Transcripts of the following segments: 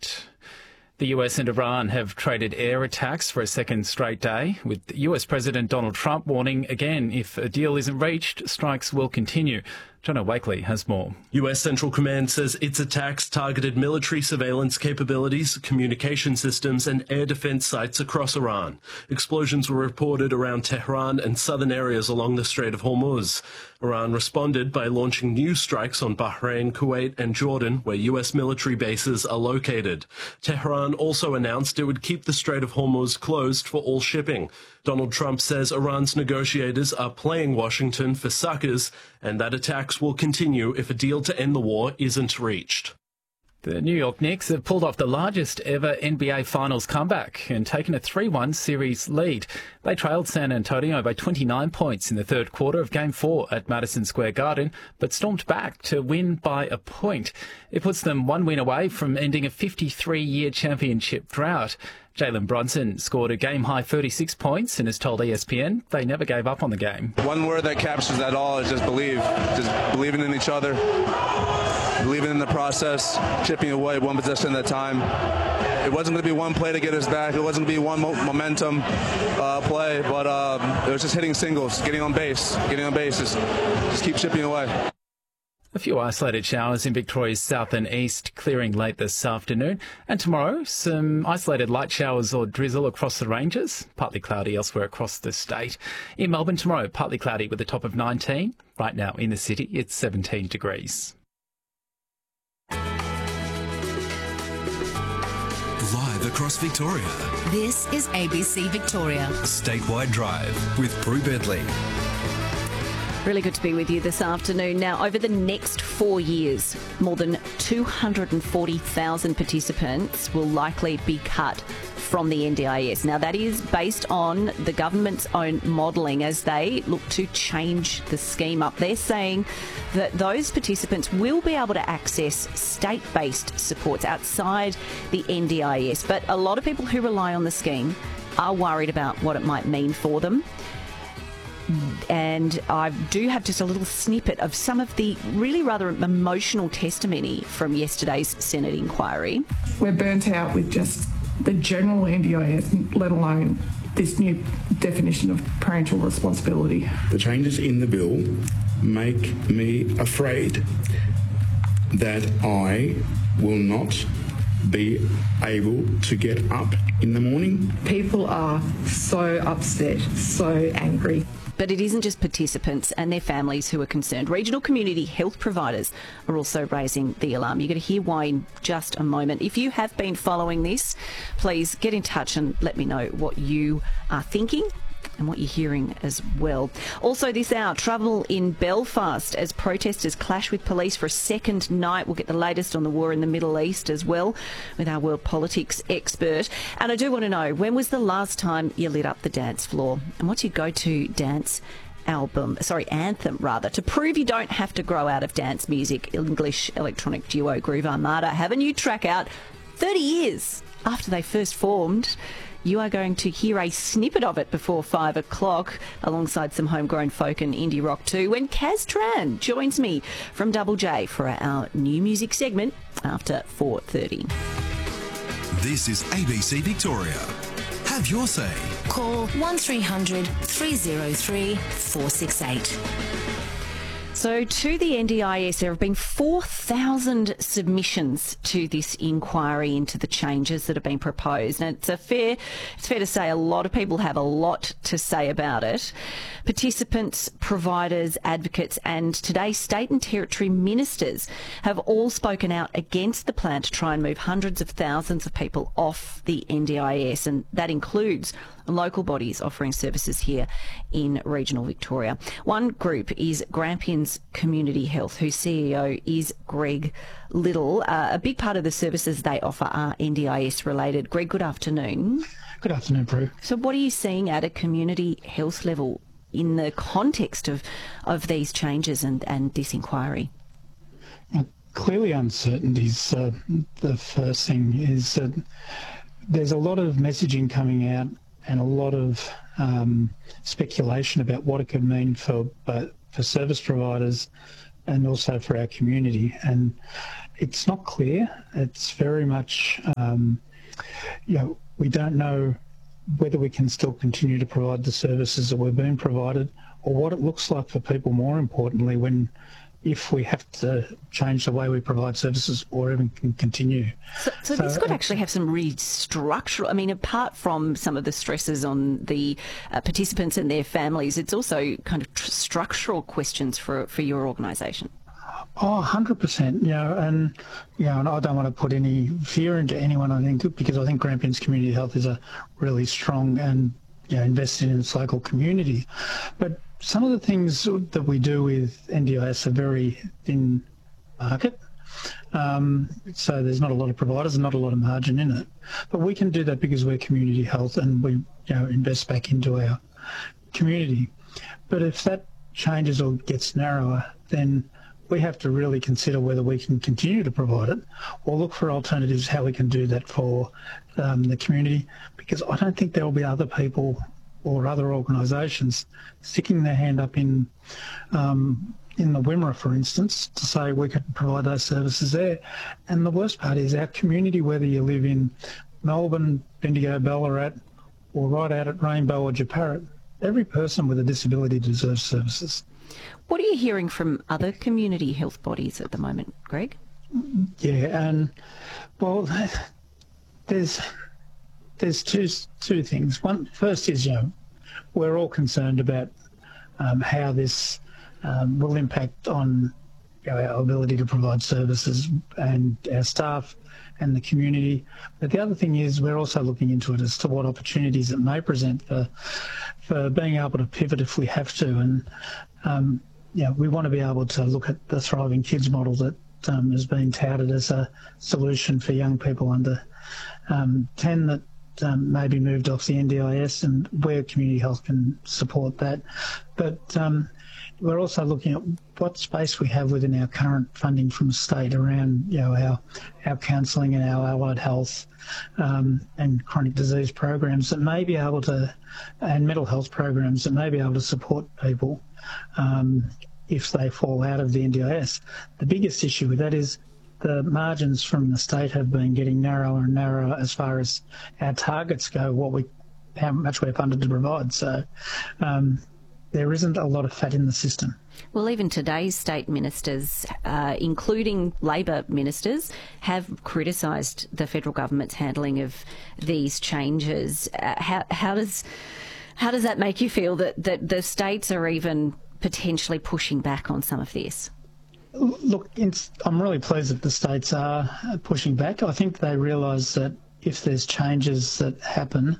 conflict. The US and Iran have traded air attacks for a second straight day, with US President Donald Trump warning again if a deal isn't reached, strikes will continue. Jono Wakely has more. US Central Command says its attacks targeted military surveillance capabilities, communication systems and air defense sites across Iran. Explosions were reported around Tehran and southern areas along the Strait of Hormuz. Iran responded by launching new strikes on Bahrain, Kuwait and Jordan, where US military bases are located. Tehran also announced it would keep the Strait of Hormuz closed for all shipping. Donald Trump says Iran's negotiators are playing Washington for suckers and that attacks will continue if a deal to end the war isn't reached. The New York Knicks have pulled off the largest ever NBA Finals comeback and taken a 3-1 series lead. They trailed San Antonio by 29 points in the third quarter of Game 4 at Madison Square Garden, but stormed back to win by a point. It puts them one win away from ending a 53-year championship drought. Jalen Brunson scored a game-high 36 points and has told ESPN they never gave up on the game. One word that captures that all is just believe. Just believing in each other, believing in the process, chipping away one possession at a time. It wasn't going to be one play to get us back. It wasn't going to be one momentum play, but it was just hitting singles, getting on base, just keep chipping away. A few isolated showers in Victoria's south and east, clearing late this afternoon. And tomorrow, some isolated light showers or drizzle across the ranges, partly cloudy elsewhere across the state. In Melbourne tomorrow, partly cloudy with a top of 19. Right now in the city, it's 17 degrees. Live across Victoria. This is ABC Victoria. Statewide Drive with Prue Bedley. Really good to be with you this afternoon. Now, over the next 4 years, more than 240,000 participants will likely be cut from the NDIS. Now, that is based on the government's own modelling as they look to change the scheme up. They're saying that those participants will be able to access state-based supports outside the NDIS. But a lot of people who rely on the scheme are worried about what it might mean for them. And I do have just a little snippet of some of the really rather emotional testimony from yesterday's Senate inquiry. We're burnt out with just the general NDIS, let alone this new definition of parental responsibility. The changes in the bill make me afraid that I will not be able to get up in the morning. People are so upset, so angry. But it isn't just participants and their families who are concerned. Regional community health providers are also raising the alarm. You're going to hear why in just a moment. If you have been following this, please get in touch and let me know what you are thinking and what you're hearing as well. Also this hour, trouble in Belfast as protesters clash with police for a second night. We'll get the latest on the war in the Middle East as well with our world politics expert. And I do want to know, when was the last time you lit up the dance floor? And what's your go-to dance anthem, to prove you don't have to grow out of dance music? English electronic duo Groove Armada have a new track out 30 years after they first formed. You are going to hear a snippet of it before 5 o'clock, alongside some homegrown folk and indie rock too, when Kaz Tran joins me from Double J for our new music segment after 4:30. This is ABC Victoria. Have your say. Call 1300 303 468. So to the NDIS, there have been 4,000 submissions to this inquiry into the changes that have been proposed. And it's fair to say a lot of people have a lot to say about it. Participants, providers, advocates and today state and territory ministers have all spoken out against the plan to try and move hundreds of thousands of people off the NDIS, and that includes local bodies offering services here in regional Victoria. One group is Grampians Community Health, whose CEO is Greg Little. A big part of the services they offer are NDIS related. Greg, good afternoon. Good afternoon, Prue. So what are you seeing at a community health level in the context of these changes and this inquiry? Clearly uncertainties. The first thing is that there's a lot of messaging coming out and a lot of speculation about what it could mean for service providers and also for our community. And it's not clear. It's very much, we don't know whether we can still continue to provide the services that we're being provided, or what it looks like for people, more importantly, if we have to change the way we provide services or even can continue. So this could actually have some really structural, apart from some of the stresses on the participants and their families, it's also kind of structural questions for your organisation. Oh, 100%. And I don't want to put any fear into anyone, I think, because I think Grampians Community Health is a really strong and invested in its local community. But some of the things that we do with NDIS are very thin market. So there's not a lot of providers and not a lot of margin in it. But we can do that because we're community health and we invest back into our community. But if that changes or gets narrower, then we have to really consider whether we can continue to provide it or look for alternatives how we can do that for the community, because I don't think there will be other people or other organisations sticking their hand up in the Wimmera, for instance, to say we can provide those services there. And the worst part is our community, whether you live in Melbourne, Bendigo, Ballarat, or right out at Rainbow or Japarut, every person with a disability deserves services. What are you hearing from other community health bodies at the moment, Greg? Yeah, and well, there's two things. One, first is, we're all concerned about how this will impact on our ability to provide services and our staff and the community. But the other thing is we're also looking into it as to what opportunities it may present for being able to pivot if we have to. And we want to be able to look at the Thriving Kids model that has been touted as a solution for young people under 10 that may be moved off the NDIS, and where community health can support that. But we're also looking at what space we have within our current funding from the state around our counselling and our allied health and chronic disease programs that may be able to, and mental health programs that may be able to support people if they fall out of the NDIS. The biggest issue with that is the margins from the state have been getting narrower and narrower as far as our targets go, how much we're funded to provide. So there isn't a lot of fat in the system. Well, even today's state ministers, including Labor ministers, have criticised the federal government's handling of these changes. How does that make you feel that the states are even potentially pushing back on some of this? Look, I'm really pleased that the states are pushing back. I think they realise that if there's changes that happen,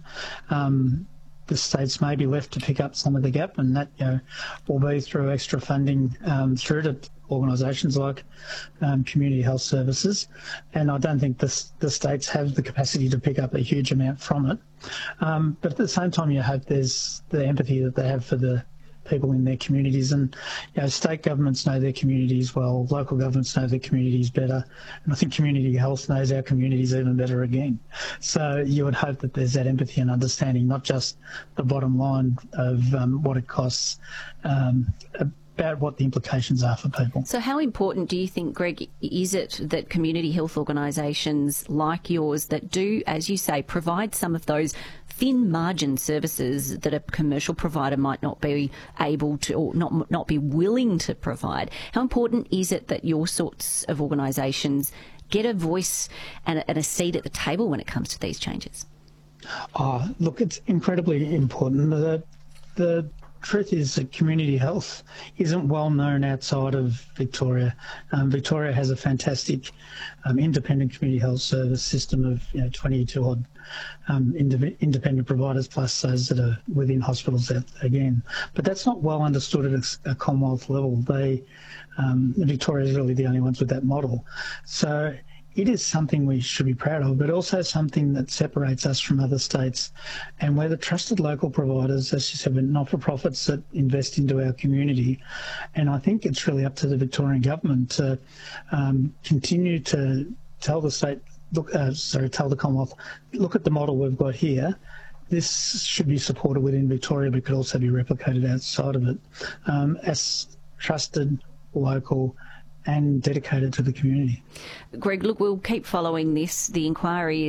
the states may be left to pick up some of the gap, and that will be through extra funding through to organisations like Community Health Services. And I don't think the states have the capacity to pick up a huge amount from it. But at the same time, you hope there's the empathy that they have for the people in their communities, and state governments know their communities well, local governments know their communities better, and I think community health knows our communities even better again. So you would hope that there's that empathy and understanding, not just the bottom line of what it costs, about what the implications are for people. So how important do you think, Greg, is it that community health organisations like yours that do, as you say, provide some of those thin margin services that a commercial provider might not be able to, or not be willing to provide? How important is it that your sorts of organisations get a voice and a seat at the table when it comes to these changes? Look, it's incredibly important. The truth is that community health isn't well known outside of Victoria. Victoria has a fantastic independent community health service system of 22 odd independent providers, plus those that are within hospitals again. But that's not well understood at a Commonwealth level. Victoria is really the only ones with that model. So it is something we should be proud of, but also something that separates us from other states. And we're the trusted local providers, as you said, we're not-for-profits that invest into our community. And I think it's really up to the Victorian government to continue to tell the state, tell the Commonwealth, look at the model we've got here. This should be supported within Victoria, but could also be replicated outside of it. As trusted local and dedicated to the community. Greg, look, we'll keep following this. The inquiry